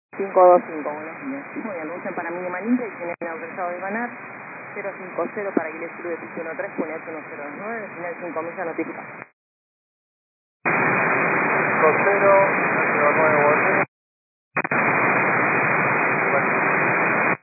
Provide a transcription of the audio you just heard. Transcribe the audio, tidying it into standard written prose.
525, buenos días. Muy bien, Rusia para mínima limpia y tienen autorizado de ganar 050 para Aguilera Sur de piso 13, unidad 1029, final 5 millas notificado. 50